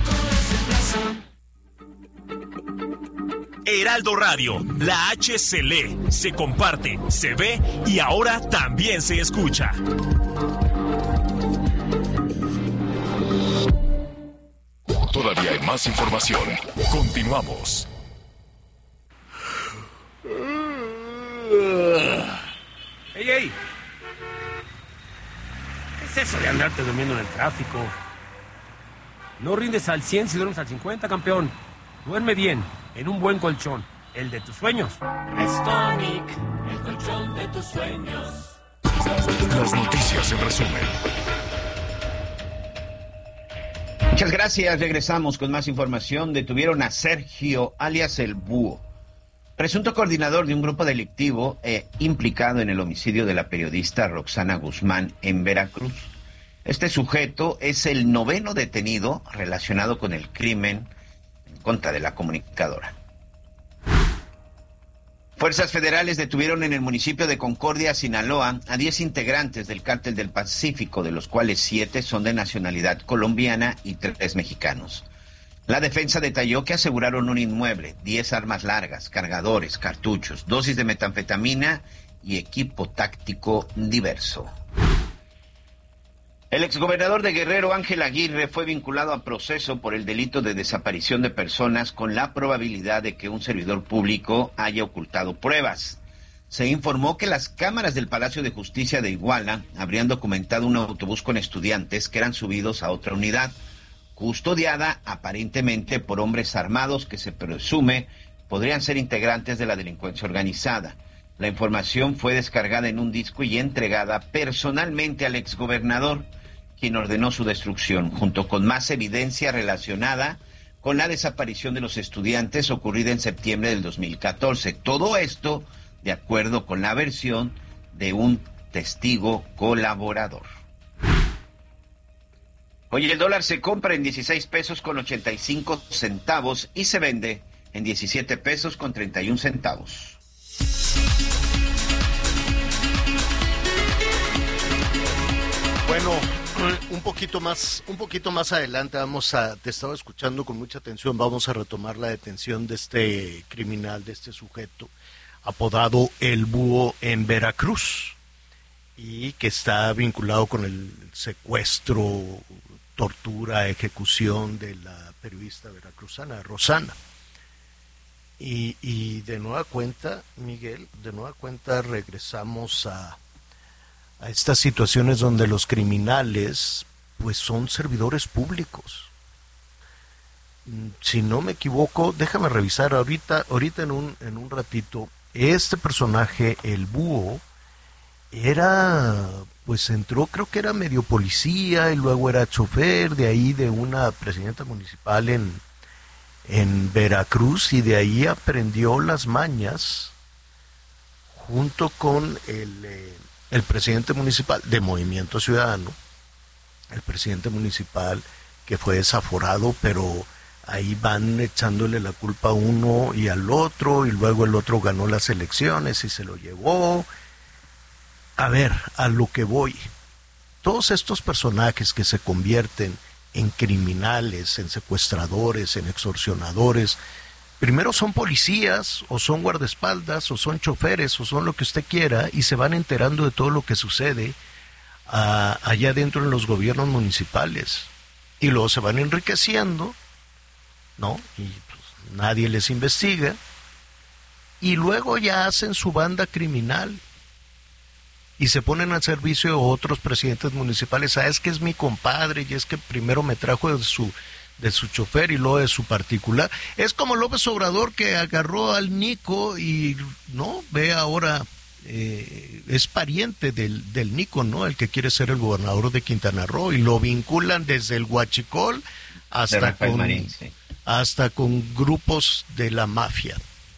[SPEAKER 8] Heraldo Radio, la H se lee, se comparte, se ve y ahora también se escucha.
[SPEAKER 7] Todavía hay más información. Continuamos.
[SPEAKER 3] ¡Ey, ey! ¿Qué es eso de andarte durmiendo en el tráfico? No rindes al cien si duermes al cincuenta, campeón. Duerme bien, en un buen colchón, el de tus sueños.
[SPEAKER 4] Restonic, el colchón de tus sueños.
[SPEAKER 7] Las noticias en resumen.
[SPEAKER 2] Muchas gracias. Regresamos con más información. Detuvieron a Sergio, alias El Búho, presunto coordinador de un grupo delictivo eh, implicado en el homicidio de la periodista Roxana Guzmán en Veracruz. Este sujeto es el noveno detenido relacionado con el crimen en contra de la comunicadora. Fuerzas federales detuvieron en el municipio de Concordia, Sinaloa, a diez integrantes del Cártel del Pacífico, de los cuales siete son de nacionalidad colombiana y tres mexicanos. La defensa detalló que aseguraron un inmueble, diez armas largas, cargadores, cartuchos, dosis de metanfetamina y equipo táctico diverso. El exgobernador de Guerrero, Ángel Aguirre, fue vinculado a proceso por el delito de desaparición de personas con la probabilidad de que un servidor público haya ocultado pruebas. Se informó que las cámaras del Palacio de Justicia de Iguala habrían documentado un autobús con estudiantes que eran subidos a otra unidad, custodiada aparentemente por hombres armados que se presume podrían ser integrantes de la delincuencia organizada. La información fue descargada en un disco y entregada personalmente al exgobernador, quien ordenó su destrucción, junto con más evidencia relacionada con la desaparición de los estudiantes ocurrida en septiembre del dos mil catorce. Todo esto de acuerdo con la versión de un testigo colaborador. Hoy el dólar se compra en dieciséis pesos con ochenta y cinco centavos y se vende en diecisiete pesos con treinta y un centavos.
[SPEAKER 1] Bueno, un poquito más, un poquito más adelante vamos a, te estaba escuchando con mucha atención, vamos a retomar la detención de este criminal, de este sujeto apodado El Búho en Veracruz y que está vinculado con el secuestro, tortura, ejecución de la periodista veracruzana Rosana. Y, y de nueva cuenta, Miguel, de nueva cuenta regresamos a a estas situaciones donde los criminales pues son servidores públicos. Si no me equivoco, déjame revisar ahorita, ahorita en un, en un ratito, este personaje, El Búho, era, pues entró, creo que era medio policía y luego era chofer de ahí de una presidenta municipal en, en Veracruz y de ahí aprendió las mañas junto con el... Eh, el presidente municipal de Movimiento Ciudadano, el presidente municipal que fue desaforado, pero ahí van echándole la culpa a uno y al otro, y luego el otro ganó las elecciones y se lo llevó. A ver, a lo que voy, todos estos personajes que se convierten en criminales, en secuestradores, en extorsionadores, primero son policías, o son guardaespaldas, o son choferes, o son lo que usted quiera, y se van enterando de todo lo que sucede a, allá dentro en los gobiernos municipales. Y luego se van enriqueciendo, ¿no? Y pues, nadie les investiga. Y luego ya hacen su banda criminal. Y se ponen al servicio de otros presidentes municipales. Ah, es que es mi compadre, y es que primero me trajo de su... de su chofer y luego de su particular. Es como López Obrador, que agarró al Nico y no ve ahora eh, es pariente del, del Nico, ¿no? El que quiere ser el gobernador de Quintana Roo, y lo vinculan desde el huachicol hasta con Marín, sí. hasta con grupos de la mafia.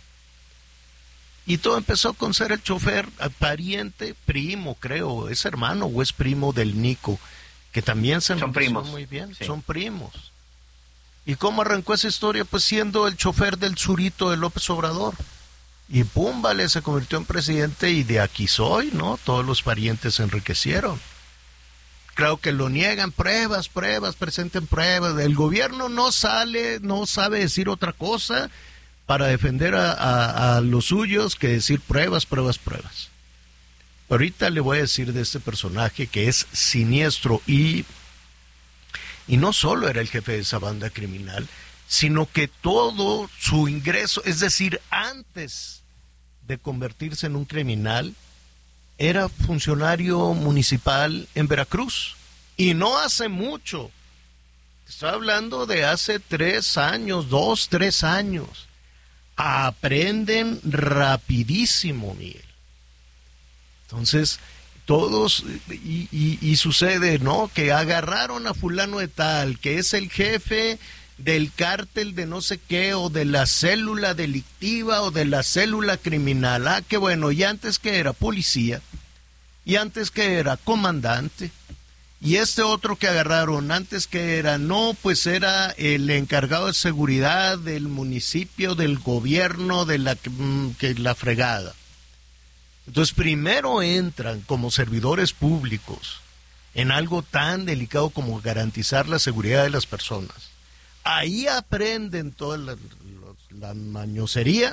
[SPEAKER 1] Y todo empezó con ser el chofer, pariente, primo, creo, es hermano o es primo del Nico, que también se
[SPEAKER 2] son primos
[SPEAKER 1] muy bien,
[SPEAKER 2] sí.
[SPEAKER 1] son primos. ¿Y cómo arrancó esa historia? Pues siendo el chofer del Zurito de López Obrador. Y pum, vale, se convirtió en presidente y de aquí soy, ¿no? Todos los parientes se enriquecieron. Claro que lo niegan, pruebas, pruebas, presenten pruebas. El gobierno no sale, no sabe decir otra cosa para defender a, a, a los suyos que decir pruebas, pruebas, pruebas. Ahorita le voy a decir de este personaje que es siniestro y... Y no solo era el jefe de esa banda criminal, sino que todo su ingreso, es decir, antes de convertirse en un criminal, era funcionario municipal en Veracruz. Y no hace mucho. Estoy hablando de hace tres años, dos, tres años. Aprenden rapidísimo, Miguel. Entonces, todos, y, y, y sucede, ¿no? Que agarraron a fulano de tal, que es el jefe del cártel de no sé qué, o de la célula delictiva, o de la célula criminal. Ah, qué bueno, y antes que era policía, y antes que era comandante, y este otro que agarraron antes que era, no, pues era el encargado de seguridad del municipio, del gobierno, de la, que la fregada. Entonces primero entran como servidores públicos en algo tan delicado como garantizar la seguridad de las personas. Ahí aprenden toda la, la, la mañosería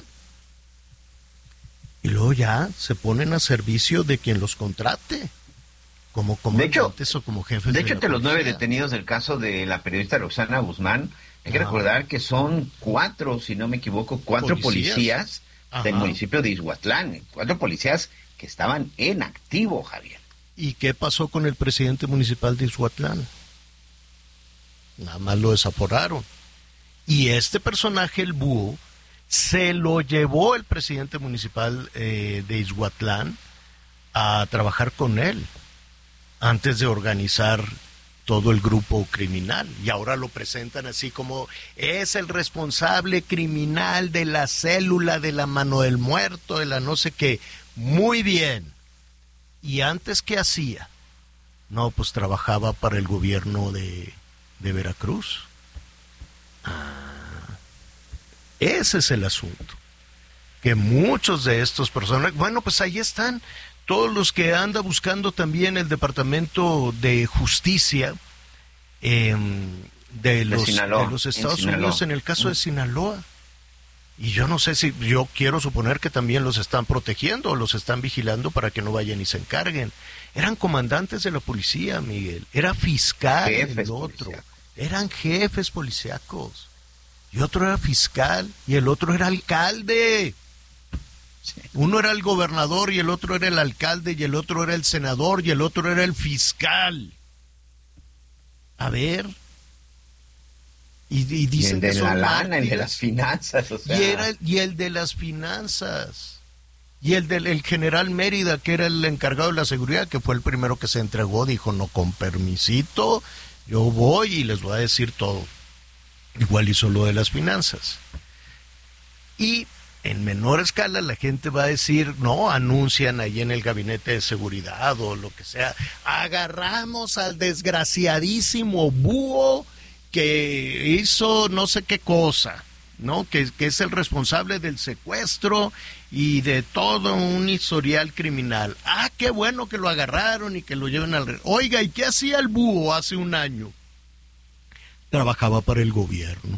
[SPEAKER 1] y luego ya se ponen a servicio de quien los contrate, como comandantes o como jefes.
[SPEAKER 2] De
[SPEAKER 1] de
[SPEAKER 2] hecho,
[SPEAKER 1] la
[SPEAKER 2] entre los
[SPEAKER 1] policía.
[SPEAKER 2] nueve detenidos del caso de la periodista Roxana Guzmán, hay que
[SPEAKER 1] Ajá.
[SPEAKER 2] recordar que son cuatro, si no me equivoco, cuatro
[SPEAKER 1] Policías.
[SPEAKER 2] policías,
[SPEAKER 1] Ajá.
[SPEAKER 2] del municipio de Izhuatlán, cuatro policías que estaban en activo, Javier.
[SPEAKER 1] ¿Y qué pasó con el presidente municipal de Izhuatlán? Nada más lo desaforaron. Y este personaje, el búho, se lo llevó el presidente municipal eh, de Izhuatlán a trabajar con él antes de organizar todo el grupo criminal. Y ahora lo presentan así como es el responsable criminal de la célula de la mano del muerto, de la no sé qué. Muy bien. ¿Y antes qué hacía? No, pues trabajaba para el gobierno de, de Veracruz. Ah, ese es el asunto. Que muchos de estos personajes, bueno, pues ahí están todos los que anda buscando también el Departamento de Justicia eh, de, los, de los Estados Unidos en el caso de Sinaloa. Y yo no sé si, yo quiero suponer que también los están protegiendo o los están vigilando para que no vayan y se encarguen. Eran comandantes de la policía, Miguel. Era fiscal el otro. Eran jefes policíacos. Y otro era fiscal y el otro era alcalde. Uno era el gobernador y el otro era el alcalde y el otro era el senador y el otro era el fiscal. A ver. Y, y dicen
[SPEAKER 2] y el de
[SPEAKER 1] que son
[SPEAKER 2] la lana, el de
[SPEAKER 1] mártires.
[SPEAKER 2] las finanzas, o sea.
[SPEAKER 1] Y, era, y el de las finanzas. Y el del el general Mérida, que era el encargado de la seguridad, que fue el primero que se entregó, dijo, no, con permisito, yo voy y les voy a decir todo. Igual hizo lo de las finanzas. Y en menor escala la gente va a decir, no, anuncian ahí en el gabinete de seguridad o lo que sea, agarramos al desgraciadísimo búho que hizo no sé qué cosa, ¿no? Que, que es el responsable del secuestro y de todo un historial criminal. Ah, qué bueno que lo agarraron y que lo lleven al... Oiga, ¿y qué hacía el búho hace un año? Trabajaba para el gobierno.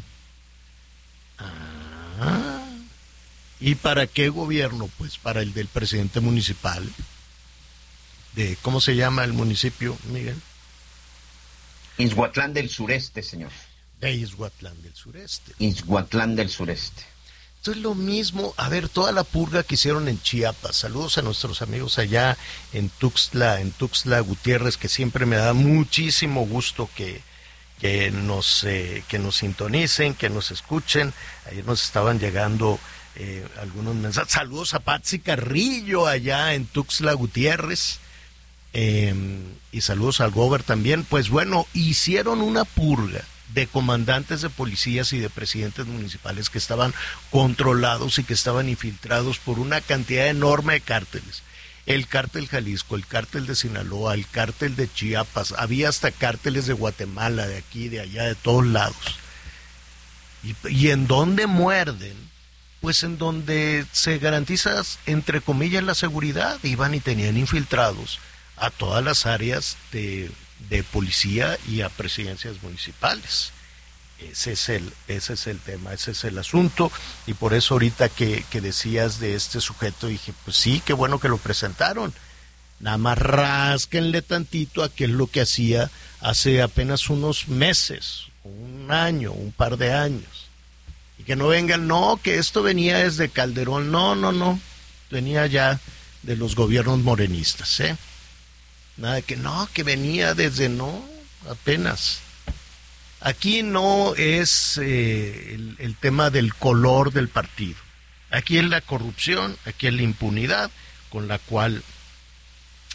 [SPEAKER 1] Ah... ¿Y para qué gobierno? Pues para el del presidente municipal. De, ¿cómo se llama el municipio, Miguel?
[SPEAKER 2] Izhuatlán del Sureste, señor.
[SPEAKER 1] De Izhuatlán del Sureste.
[SPEAKER 2] Izhuatlán del Sureste.
[SPEAKER 1] Esto es lo mismo, a ver, toda la purga que hicieron en Chiapas. Saludos a nuestros amigos allá en Tuxtla, en Tuxtla Gutiérrez, que siempre me da muchísimo gusto que, que, nos, eh, que nos sintonicen, que nos escuchen. Ayer nos estaban llegando... Eh, algunos mensajes. Saludos a Patsy Carrillo allá en Tuxtla Gutiérrez eh, y saludos al Gober también. Pues bueno, hicieron una purga de comandantes de policías y de presidentes municipales que estaban controlados y que estaban infiltrados por una cantidad enorme de cárteles. El cártel Jalisco, el cártel de Sinaloa, el cártel de Chiapas, había hasta cárteles de Guatemala, de aquí, de allá, de todos lados. ¿Y, y en dónde muerden? Pues en donde se garantiza, entre comillas, la seguridad. Iban y tenían infiltrados a todas las áreas de, de policía y a presidencias municipales. Ese es el, ese es el tema, ese es el asunto. Y por eso ahorita que, que decías de este sujeto, dije, pues sí, qué bueno que lo presentaron. Nada más rásquenle tantito a qué es lo que hacía hace apenas unos meses, un año, un par de años. Y que no vengan, no, que esto venía desde Calderón, no, no, no, venía ya de los gobiernos morenistas, ¿eh? Nada de que no, que venía desde, no, apenas. Aquí no es eh, el, el tema del color del partido, aquí es la corrupción, aquí es la impunidad con la cual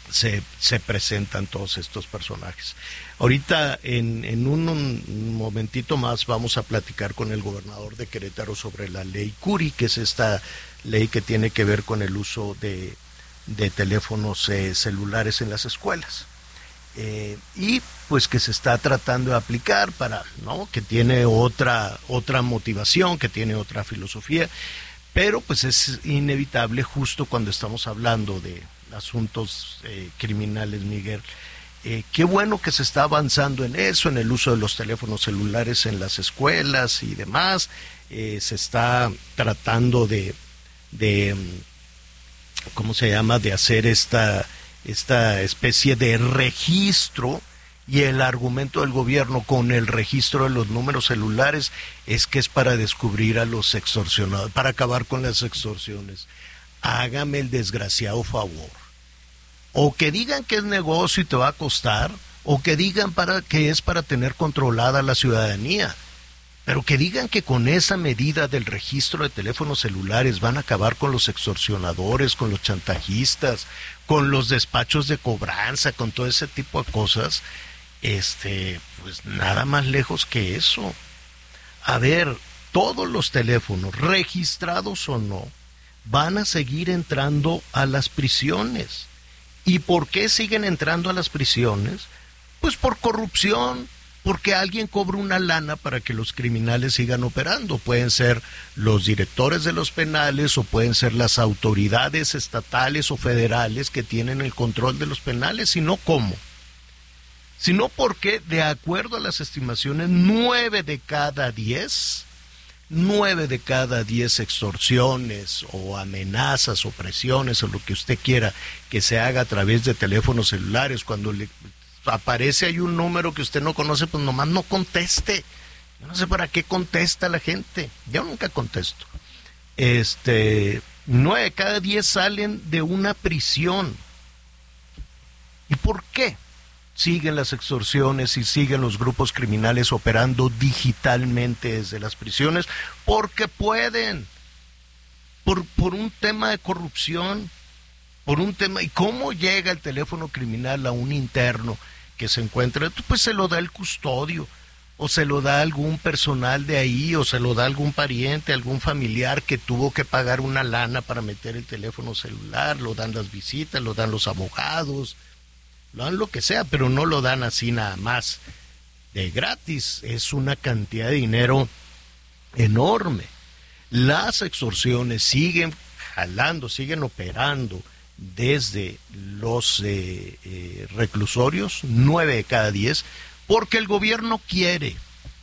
[SPEAKER 1] se, se presentan todos estos personajes. Ahorita, en, en un, un momentito más, vamos a platicar con el gobernador de Querétaro sobre la ley Curi, que es esta ley que tiene que ver con el uso de, de teléfonos eh, celulares en las escuelas. Eh, y pues que se está tratando de aplicar para, ¿no? Que tiene otra, otra motivación, que tiene otra filosofía, pero pues es inevitable justo cuando estamos hablando de asuntos eh, criminales, Miguel. Eh, qué bueno que se está avanzando en eso, en el uso de los teléfonos celulares en las escuelas y demás. Eh, se está tratando de, de, ¿cómo se llama?, de hacer esta, esta especie de registro, y el argumento del gobierno con el registro de los números celulares es que es para descubrir a los extorsionados, para acabar con las extorsiones. Hágame el desgraciado favor. O que digan que es negocio y te va a costar, o que digan para que es para tener controlada la ciudadanía. Pero que digan que con esa medida del registro de teléfonos celulares van a acabar con los extorsionadores, con los chantajistas, con los despachos de cobranza, con todo ese tipo de cosas, este, pues nada más lejos que eso. A ver, todos los teléfonos, registrados o no, van a seguir entrando a las prisiones. ¿Y por qué siguen entrando a las prisiones? Pues por corrupción, porque alguien cobra una lana para que los criminales sigan operando. Pueden ser los directores de los penales o pueden ser las autoridades estatales o federales que tienen el control de los penales, sino ¿cómo? Sino porque, de acuerdo a las estimaciones, nueve de cada diez, nueve de cada diez extorsiones o amenazas o presiones o lo que usted quiera que se haga a través de teléfonos celulares, cuando le aparece ahí un número que usted no conoce, pues nomás no conteste. Yo no sé para qué contesta la gente. Yo nunca contesto. Este, nueve de cada diez salen de una prisión. ¿Y por qué siguen las extorsiones y siguen los grupos criminales operando digitalmente desde las prisiones? Porque pueden. Por, por un tema de corrupción. Por un tema, ¿y cómo llega el teléfono criminal a un interno que se encuentra? Pues se lo da el custodio, o se lo da algún personal de ahí, o se lo da algún pariente, algún familiar que tuvo que pagar una lana para meter el teléfono celular, lo dan las visitas, lo dan los abogados, lo dan lo que sea, pero no lo dan así nada más de gratis. Es una cantidad de dinero enorme. Las extorsiones siguen jalando, siguen operando desde los eh, eh, reclusorios, nueve de cada diez, porque el gobierno quiere.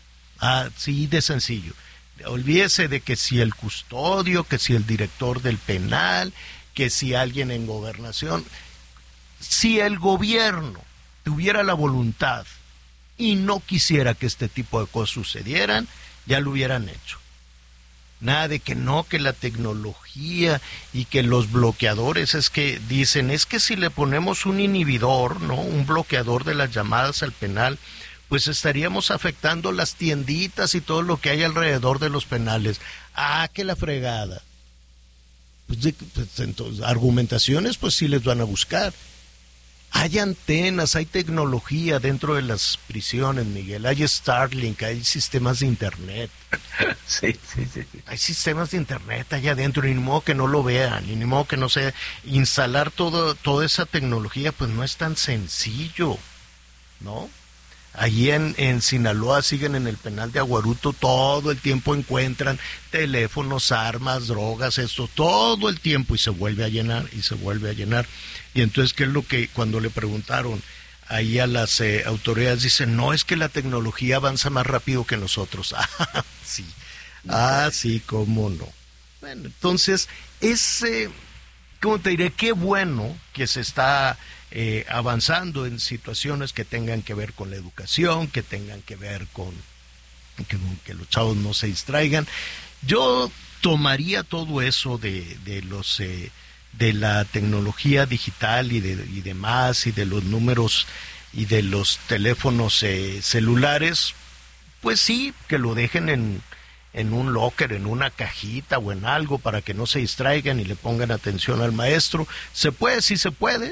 [SPEAKER 1] Así de sencillo. Olvídese de que si el custodio, que si el director del penal, que si alguien en gobernación. Si el gobierno tuviera la voluntad y no quisiera que este tipo de cosas sucedieran, ya lo hubieran hecho. Nada de que no, que la tecnología y que los bloqueadores, es que dicen, es que si le ponemos un inhibidor, ¿no?, un bloqueador de las llamadas al penal, pues estaríamos afectando las tienditas y todo lo que hay alrededor de los penales. Ah, que la fregada. Pues, de, pues entonces, argumentaciones, pues sí les van a buscar. Hay antenas, hay tecnología dentro de las prisiones, Miguel. Hay Starlink, hay sistemas de internet.
[SPEAKER 2] Sí, sí, sí, sí.
[SPEAKER 1] Hay sistemas de internet allá adentro, y ni modo que no lo vean, y ni modo que no se... Instalar todo, toda esa tecnología, pues no es tan sencillo, ¿no? Allí en, en Sinaloa siguen en el penal de Aguaruto, todo el tiempo encuentran teléfonos, armas, drogas, esto, todo el tiempo, y se vuelve a llenar, y se vuelve a llenar. Y entonces, ¿qué es lo que cuando le preguntaron ahí a las eh, autoridades? Dicen, no, es que la tecnología avanza más rápido que nosotros. Ah, sí, ah, sí, cómo no. Bueno, entonces, ese, ¿cómo te diré? Qué bueno que se está eh, avanzando en situaciones que tengan que ver con la educación, que tengan que ver con que, que los chavos no se distraigan. Yo tomaría todo eso de, de los... Eh, de la tecnología digital y de y demás, y de los números y de los teléfonos eh, celulares, pues sí, que lo dejen en, en un locker, en una cajita o en algo para que no se distraigan y le pongan atención al maestro. Se puede, sí se puede,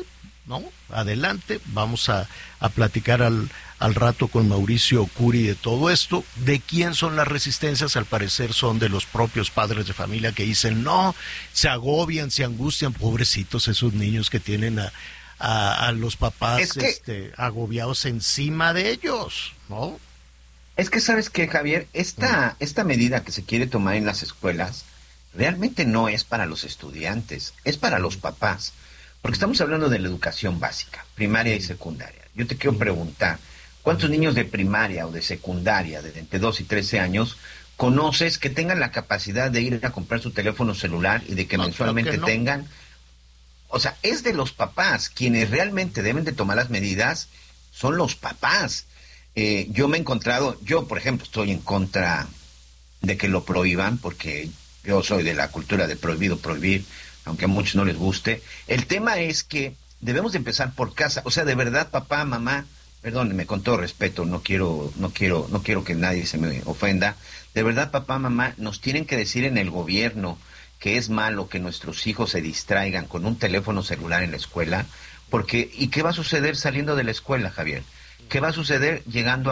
[SPEAKER 1] ¿no? Adelante, vamos a, a platicar al, al rato con Mauricio Curi de todo esto. ¿De quién son las resistencias? Al parecer son de los propios padres de familia que dicen, no, se agobian, se angustian, pobrecitos esos niños que tienen a, a, a los papás
[SPEAKER 2] es que, este,
[SPEAKER 1] agobiados encima de ellos, ¿no?
[SPEAKER 2] Es que, ¿sabes qué, Javier? Esta, mm. esta medida que se quiere tomar en las escuelas realmente no es para los estudiantes, es para los papás. Porque estamos hablando de la educación básica, primaria y secundaria. Yo te quiero preguntar, ¿cuántos niños de primaria o de secundaria, de entre dos y trece años, conoces que tengan la capacidad de ir a comprar su teléfono celular y de que no, mensualmente que no. tengan? O sea, es de los papás. Quienes realmente deben de tomar las medidas son los papás. Eh, yo me he encontrado, yo por ejemplo estoy en contra de que lo prohíban, porque yo soy de la cultura de prohibido prohibir, aunque a muchos no les guste. El tema es que debemos de empezar por casa. O sea, de verdad, papá, mamá, perdónenme, con todo respeto, no quiero, no quiero, no quiero que nadie se me ofenda. De verdad, papá, mamá, nos tienen que decir en el gobierno que es malo que nuestros hijos se distraigan con un teléfono celular en la escuela, porque, ¿y qué va a suceder saliendo de la escuela, Javier? ¿Qué va a suceder llegando a